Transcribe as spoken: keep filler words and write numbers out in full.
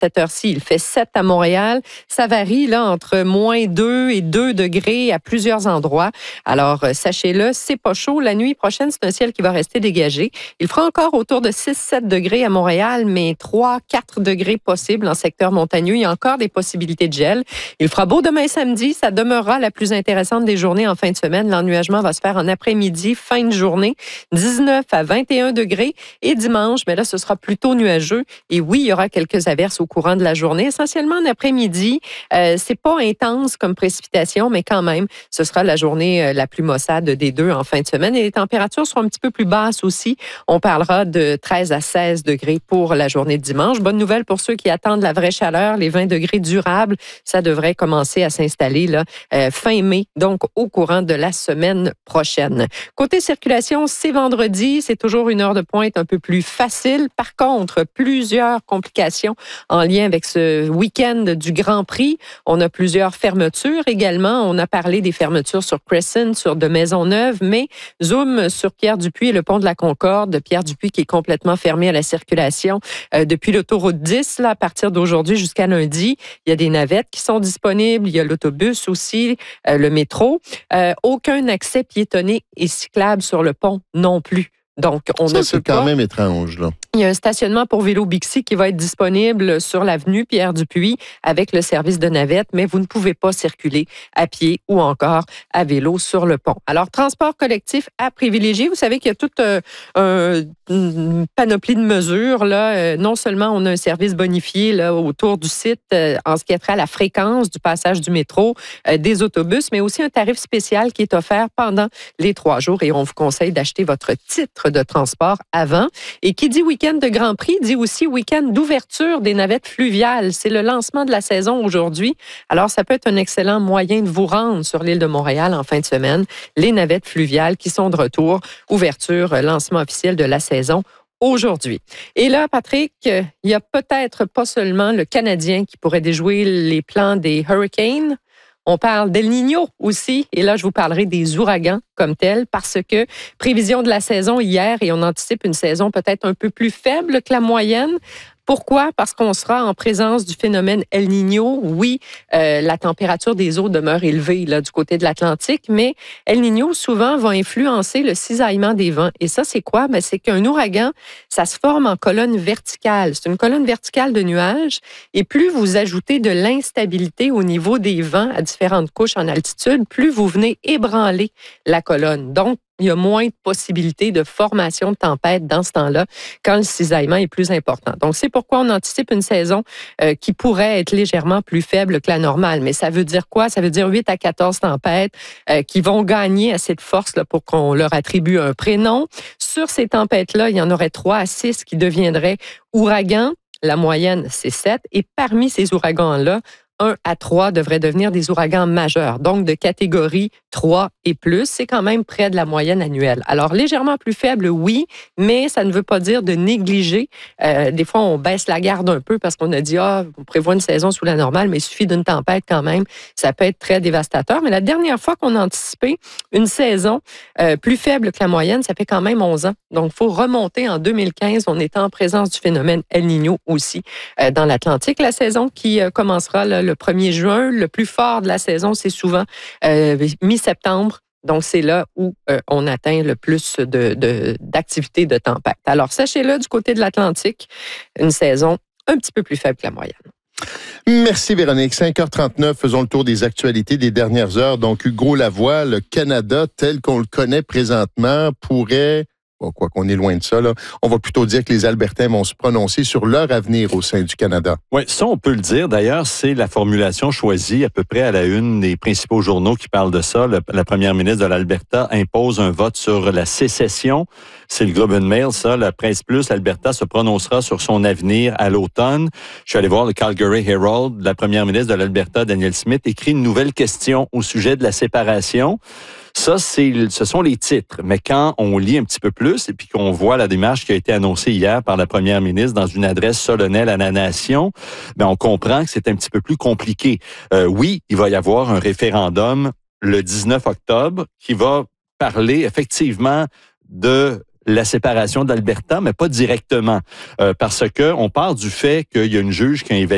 cette heure-ci, il fait sept à Montréal. Ça varie là entre moins deux et deux degrés à plusieurs endroits. Alors, euh, sachez-le, c'est pas chaud. La nuit prochaine, c'est un ciel qui va rester dégagé. Il fera encore autour de six à sept degrés à Montréal, mais trois à quatre degrés possibles en secteur montagneux. Il y a encore des possibilités de gel. Il fera beau demain samedi. Ça demeurera la plus intéressante des journées en fin de semaine. L'ennuagement va se faire en après-midi, fin de journée, dix-neuf à vingt et un degrés. Et dimanche, mais là, ce sera plutôt nuageux. Et oui, il y aura quelques averses au courant de la journée, essentiellement en après-midi. Euh, c'est pas intense comme précipitation, mais quand même, ce sera la journée euh, la plus maussade des deux en fin de semaine. Et les températures seront un petit peu plus basses aussi. On parlera de treize à seize degrés pour la journée de dimanche. Bonne nouvelle pour ceux qui attendent la vraie chaleur, les vingt degrés durables. Ça devrait commencer à s'installer là, euh, fin mai, donc au courant de la semaine prochaine. Côté circulation, c'est vendredi. C'est toujours une heure de pointe un peu plus facile. Par contre, plusieurs complications en lien avec ce week-end du Grand Prix. On a plusieurs fermetures également. On a parlé des fermetures sur Crescent, sur de Maisonneuve, mais zoom sur Pierre-Dupuis et le pont de la Concorde. Pierre-Dupuis qui est complètement fermé à la circulation euh, depuis l'autoroute dix, là, à partir d'aujourd'hui jusqu'à lundi. Il y a des navettes qui sont disponibles. Il y a l'autobus aussi, euh, le métro. Euh, aucun accès piétonné et cyclable sur le pont non plus. Donc, on Ça, ne c'est peut quand pas. même étrange, là. Il y a un stationnement pour vélo Bixi qui va être disponible sur l'avenue Pierre-Dupuis avec le service de navette, mais vous ne pouvez pas circuler à pied ou encore à vélo sur le pont. Alors, transport collectif à privilégier. Vous savez qu'il y a toute euh, euh, une panoplie de mesures. Là. Euh, non seulement on a un service bonifié là, autour du site euh, en ce qui a trait à la fréquence du passage du métro, euh, des autobus, mais aussi un tarif spécial qui est offert pendant les trois jours. Et on vous conseille d'acheter votre titre de transport avant. Et qui dit week-end de Grand Prix dit aussi week-end d'ouverture des navettes fluviales. C'est le lancement de la saison aujourd'hui. Alors, ça peut être un excellent moyen de vous rendre sur l'île de Montréal en fin de semaine. Les navettes fluviales qui sont de retour. Ouverture, lancement officiel de la saison aujourd'hui. Et là, Patrick, il y a peut-être pas seulement le Canadien qui pourrait déjouer les plans des Hurricanes. On parle d'El Niño aussi, et là, je vous parlerai des ouragans comme tels, parce que prévision de la saison hier, et on anticipe une saison peut-être un peu plus faible que la moyenne. Pourquoi? Parce qu'on sera en présence du phénomène El Niño. Oui, euh, la température des eaux demeure élevée là, du côté de l'Atlantique, mais El Niño, souvent, va influencer le cisaillement des vents. Et ça, c'est quoi? Ben, c'est qu'un ouragan, ça se forme en colonne verticale. C'est une colonne verticale de nuages. Et plus vous ajoutez de l'instabilité au niveau des vents à différentes couches en altitude, plus vous venez ébranler la colonne. Donc, il y a moins de possibilités de formation de tempête dans ce temps-là quand le cisaillement est plus important. Donc, c'est pourquoi on anticipe une saison euh, qui pourrait être légèrement plus faible que la normale. Mais ça veut dire quoi? Ça veut dire huit à quatorze tempêtes euh, qui vont gagner assez de force là, pour qu'on leur attribue un prénom. Sur ces tempêtes-là, il y en aurait trois à six qui deviendraient ouragans. La moyenne, c'est sept. Et parmi ces ouragans-là, un à trois devraient devenir des ouragans majeurs, donc de catégorie trois et plus. C'est quand même près de la moyenne annuelle. Alors, légèrement plus faible, oui, mais ça ne veut pas dire de négliger. Euh, des fois, on baisse la garde un peu parce qu'on a dit, ah, on prévoit une saison sous la normale, mais il suffit d'une tempête quand même. Ça peut être très dévastateur. Mais la dernière fois qu'on a anticipé une saison euh, plus faible que la moyenne, ça fait quand même onze ans. Donc, il faut remonter en deux mille quinze. On était en présence du phénomène El Niño aussi euh, dans l'Atlantique. La saison qui euh, commencera là, le premier juin. Le plus fort de la saison, c'est souvent euh, mi-septembre. Donc, c'est là où euh, on atteint le plus de, de, d'activité de tempête. Alors, sachez-le, du côté de l'Atlantique, une saison un petit peu plus faible que la moyenne. Merci Véronique. cinq heures trente-neuf, faisons le tour des actualités des dernières heures. Donc, Hugo Lavoie, le Canada tel qu'on le connaît présentement pourrait... Bon, quoi qu'on est loin de ça, là, on va plutôt dire que les Albertains vont se prononcer sur leur avenir au sein du Canada. Oui, ça, on peut le dire. D'ailleurs, c'est la formulation choisie à peu près à la une des principaux journaux qui parlent de ça. Le, la première ministre de l'Alberta impose un vote sur la sécession. C'est le Globe and Mail, ça. La Presse Plus, l'Alberta se prononcera sur son avenir à l'automne. Je suis allé voir le Calgary Herald. La première ministre de l'Alberta, Danielle Smith, écrit une nouvelle question au sujet de la séparation. Ça, c'est, ce sont les titres. Mais quand on lit un petit peu plus et puis qu'on voit la démarche qui a été annoncée hier par la première ministre dans une adresse solennelle à la nation, bien, on comprend que c'est un petit peu plus compliqué. Euh, oui, il va y avoir un référendum le dix-neuf octobre qui va parler effectivement de la séparation de l'Alberta, mais pas directement. Euh, parce que on part du fait qu'il y a une juge qui a évalué